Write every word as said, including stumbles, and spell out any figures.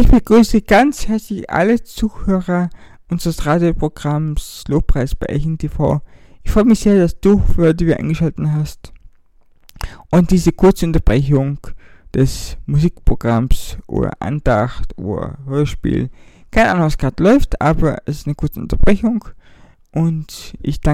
Ich begrüße ganz herzlich alle Zuhörer unseres Radioprogramms Lobpreis bei Echen T V. Ich freue mich sehr, dass du für die wir eingeschaltet hast. Und diese kurze Unterbrechung des Musikprogramms oder Andacht oder Hörspiel, keine Ahnung, was gerade läuft, aber es ist eine kurze Unterbrechung und ich danke